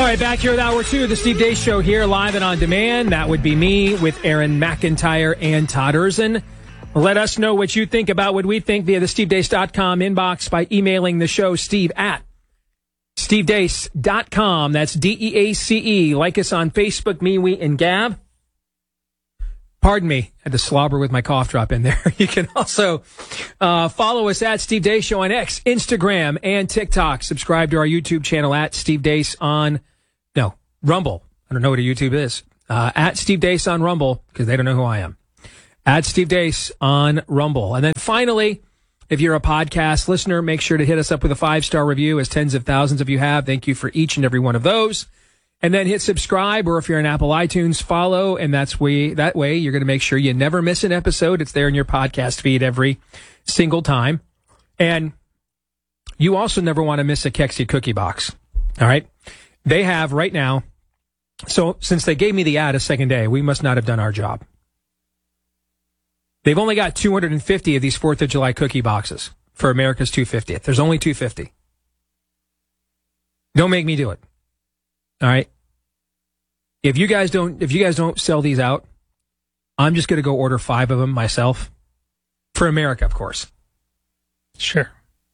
right, back here with Hour 2 of the Steve Deace Show here, live and on demand. That would be me with Aaron McIntyre and Todd Erzin. Let us know what you think about what we think via the stevedeace.com inbox by emailing the show, steve at stevedeace.com. That's DEACE. Like us on Facebook, MeWe, and Gab. Pardon me, I had to slobber with my cough drop in there. You can also follow us at Steve Deace Show on X, Instagram, and TikTok. Subscribe to our YouTube channel at Steve Deace on, Rumble. I don't know what a YouTube is. At Steve Deace on Rumble, because they don't know who I am. At Steve Deace on Rumble. And then finally, if you're a podcast listener, make sure to hit us up with a 5-star review, as tens of thousands of you have. Thank you for each and every one of those. And then hit subscribe, or if you're an Apple iTunes, follow, and that way you're going to make sure you never miss an episode. It's there in your podcast feed every single time. And you also never want to miss a Kexi cookie box. All right? They have right now, so since they gave me the ad a second day, we must not have done our job. They've only got 250 of these 4th of July cookie boxes for America's 250th. There's only 250. Don't make me do it. All right. If you guys don't sell these out, I'm just going to go order 5 of them myself. For America, of course. Sure.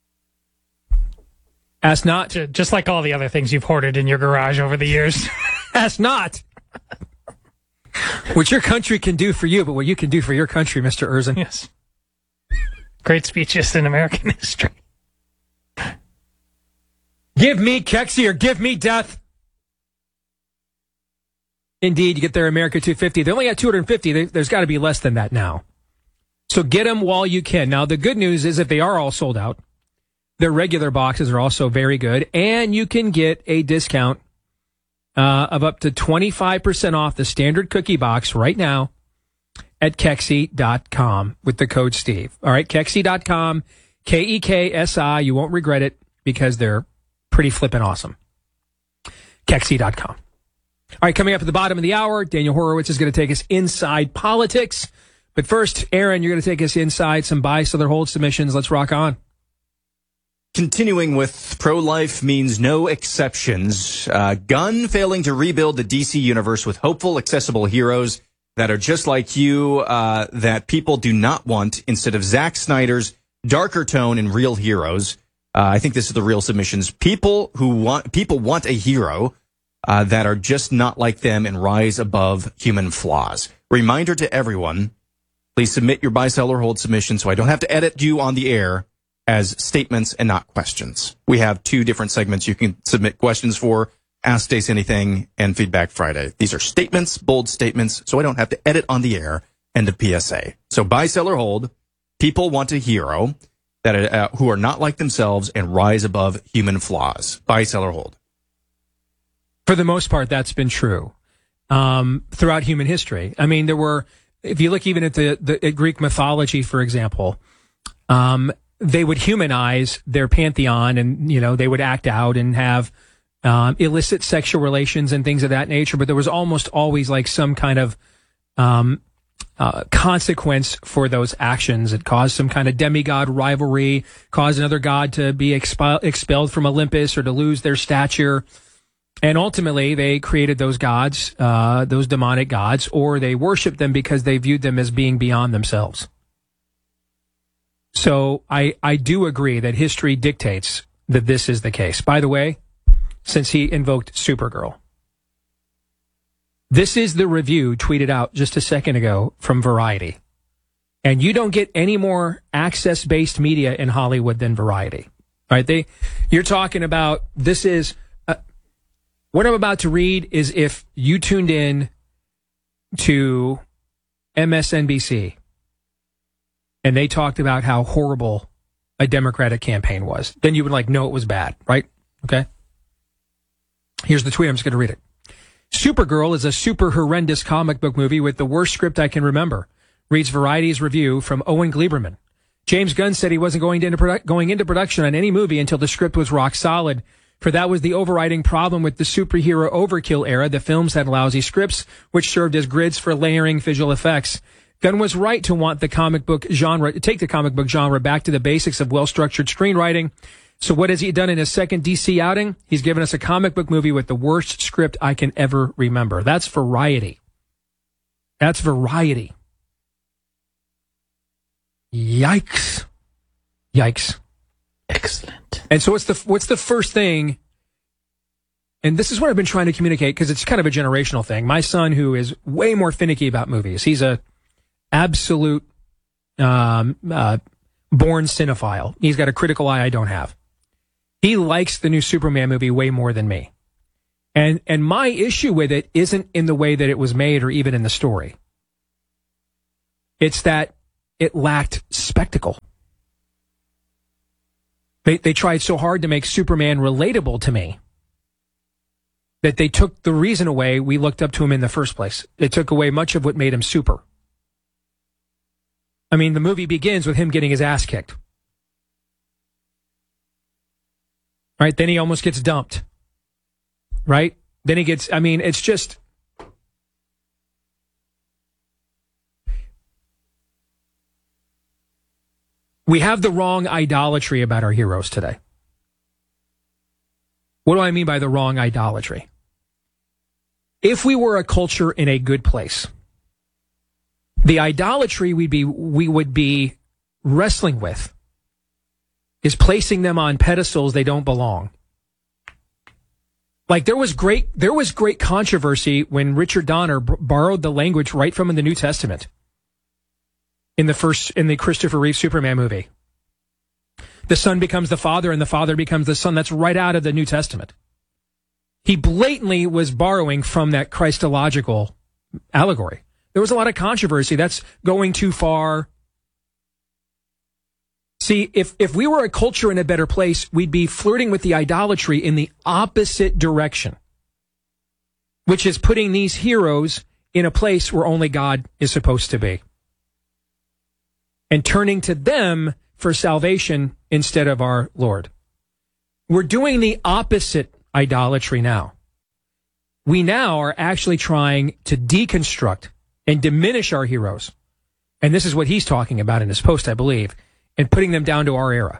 Ask not. Just like all the other things you've hoarded in your garage over the years. Ask not. What your country can do for you, but what you can do for your country, Mr. Erzin. Yes. Great speeches in American history. Give me Kexi or give me death. Indeed, you get their America 250. They only got 250. There's got to be less than that now. So get them while you can. Now, the good news is if they are all sold out, their regular boxes are also very good, and you can get a discount of up to 25% off the standard cookie box right now at Kexi.com with the code Steve. All right, Kexi.com, Keksi. You won't regret it because they're pretty flippin' awesome. Kexi.com. All right, coming up at the bottom of the hour, Daniel Horowitz is going to take us inside politics. But first, Aaron, you're going to take us inside some buy, sell, or hold submissions. Let's rock on. Continuing with pro-life means no exceptions. Gunn failing to rebuild the DC universe with hopeful, accessible heroes that are just like you, that people do not want, instead of Zack Snyder's darker tone and real heroes. I think this is the real submissions. People want a hero that are just not like them and rise above human flaws. Reminder to everyone, please submit your buy, sell, or hold submission so I don't have to edit you on the air as statements and not questions. We have 2 different segments you can submit questions for: Ask Stace Anything and Feedback Friday. These are statements, bold statements, so I don't have to edit on the air. End of PSA. So buy, sell, or hold. People want a hero that who are not like themselves and rise above human flaws. Buy, sell, or hold. For the most part, that's been true throughout human history. I mean, there were, if you look even at at Greek mythology, for example, they would humanize their pantheon, and they would act out and have illicit sexual relations and things of that nature. But there was almost always like some kind of consequence for those actions. It caused some kind of demigod rivalry, caused another god to be expelled from Olympus or to lose their stature. And ultimately, they created those gods, those demonic gods, or they worshiped them because they viewed them as being beyond themselves. So I do agree that history dictates that this is the case. By the way, since he invoked Supergirl, this is the review tweeted out just a second ago from Variety. And you don't get any more access-based media in Hollywood than Variety. All right, you're talking about, this is... what I'm about to read is if you tuned in to MSNBC and they talked about how horrible a Democratic campaign was, then you would know it was bad, right? Okay. Here's the tweet. I'm just going to read it. Supergirl is a super horrendous comic book movie with the worst script I can remember, reads Variety's review from Owen Gleiberman. James Gunn said he wasn't going into production on any movie until the script was rock solid. For that was the overriding problem with the superhero overkill era. The films had lousy scripts, which served as grids for layering visual effects. Gunn was right to want take the comic book genre back to the basics of well-structured screenwriting. So what has he done in his second DC outing? He's given us a comic book movie with the worst script I can ever remember. That's Variety. That's Variety. Yikes. Yikes. Excellent. And so what's the first thing? And this is what I've been trying to communicate, because it's kind of a generational thing. My son, who is way more finicky about movies, he's a absolute born cinephile. He's got a critical eye I don't have. He likes the new Superman movie way more than me. And my issue with it isn't in the way that it was made or even in the story. It's that it lacked spectacle. They tried so hard to make Superman relatable to me that they took the reason away we looked up to him in the first place. They took away much of what made him super. I mean, the movie begins with him getting his ass kicked. Right? Then he almost gets dumped. Right? Then he gets, I mean, it's just... We have the wrong idolatry about our heroes today. What do I mean by the wrong idolatry? If we were a culture in a good place, the idolatry we would be wrestling with is placing them on pedestals they don't belong. Like there was great controversy when Richard Donner borrowed the language right from the New Testament in the Christopher Reeve Superman movie. The son becomes the father and the father becomes the son. That's right out of the New Testament. He blatantly was borrowing from that Christological allegory. There was a lot of controversy. That's going too far. See, if we were a culture in a better place, we'd be flirting with the idolatry in the opposite direction, which is putting these heroes in a place where only God is supposed to be, and turning to them for salvation instead of our Lord. We're doing the opposite idolatry now. We now are actually trying to deconstruct and diminish our heroes. And this is what he's talking about in his post, I believe, and putting them down to our era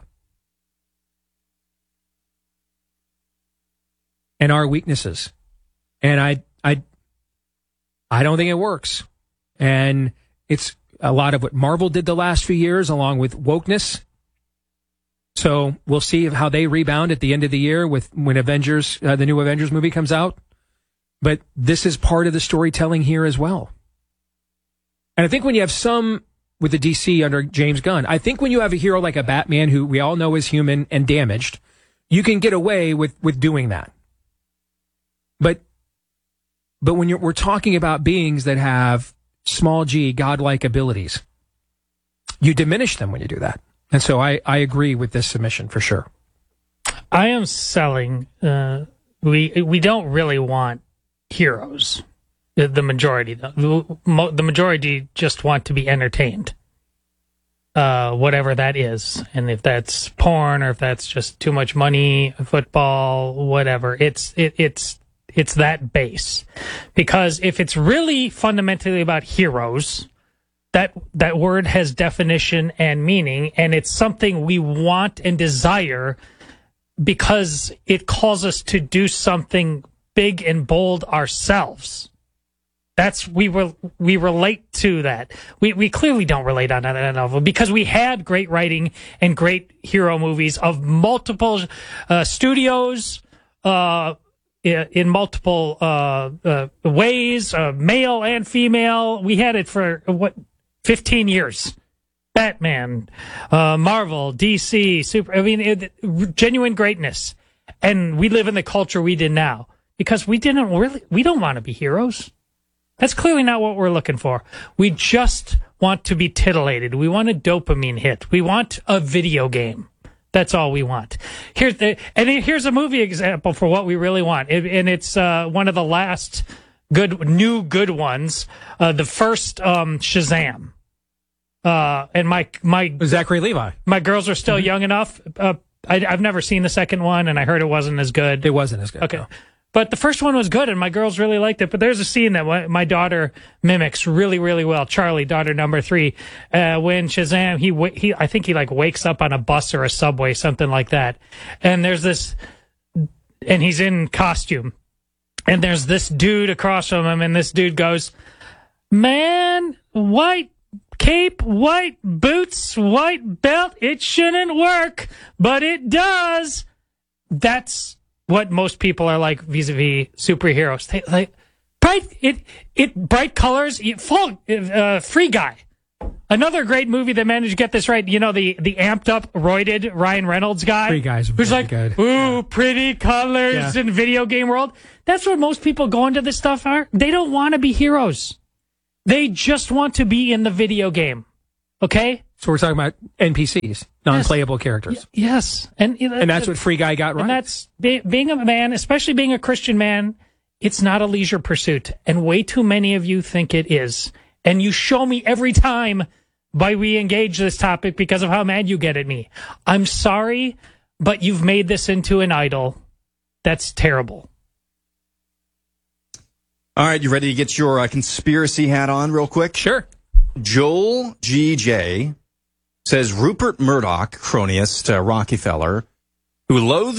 and our weaknesses. And I don't think it works. And it's a lot of what Marvel did the last few years, along with wokeness. So we'll see how they rebound at the end of the year when Avengers, the new Avengers movie comes out. But this is part of the storytelling here as well. And I think when you have some with the DC under James Gunn, I think when you have a hero like a Batman, who we all know is human and damaged, you can get away with doing that. But when we're talking about beings that have small g, godlike abilities, you diminish them when you do that. And so I agree with this submission for sure. I am selling. We don't really want heroes. The majority, though. The majority just want to be entertained. Whatever that is. And if that's porn or if that's just too much money, football, whatever, it's that base. Because if it's really fundamentally about heroes, that word has definition and meaning, and it's something we want and desire because it calls us to do something big and bold ourselves. We relate to that. We clearly don't relate on that level because we had great writing and great hero movies of multiple studios, in multiple ways, male and female. We had it for 15 years. Batman, Marvel, DC, genuine greatness. And we live in the culture we did now because we don't want to be heroes. That's clearly not what we're looking for. We just want to be titillated. We want a dopamine hit. We want a video game. That's all we want. Here's a movie example for what we really want. And it's one of the last good ones. The first Shazam. And my Zachary Levi. My girls are still young enough. I've never seen the second one, and I heard it wasn't as good. It wasn't as good. Okay. No. But the first one was good, and my girls really liked it. But there's a scene that my daughter mimics really, really well. Charlie, daughter number 3, when Shazam, I think he like wakes up on a bus or a subway, something like that. And there's this, and he's in costume, and there's this dude across from him, and this dude goes, "Man, white cape, white boots, white belt, it shouldn't work, but it does." That's what most people are like vis-a-vis superheroes. They, like bright colors. Free Guy, another great movie that managed to get this right. You know, the amped up, roided Ryan Reynolds guy. Free Guy's who's really like, good. ooh, pretty colors in video game world. That's what most people go into this stuff are. They don't want to be heroes. They just want to be in the video game. Okay. So we're talking about NPCs, non-playable characters. Yes. And that's what Free Guy got right. And that's being a man, especially being a Christian man, it's not a leisure pursuit. And way too many of you think it is. And you show me every time by we engage this topic because of how mad you get at me. I'm sorry, but you've made this into an idol. That's terrible. All right, you ready to get your conspiracy hat on real quick? Sure. Joel G.J. says Rupert Murdoch, cronyist Rockefeller, who loathes